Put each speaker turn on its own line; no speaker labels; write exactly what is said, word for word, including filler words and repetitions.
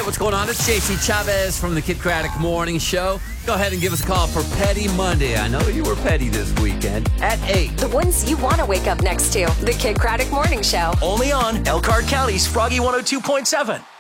Hey, what's going on? It's J C Chavez from the Kid Craddock Morning Show. Go ahead and give us a call for Petty Monday. I know you were petty this weekend at eight.
The ones you want to wake up next to. The Kid Craddock Morning Show.
Only on Elkhart County's Froggy one oh two point seven.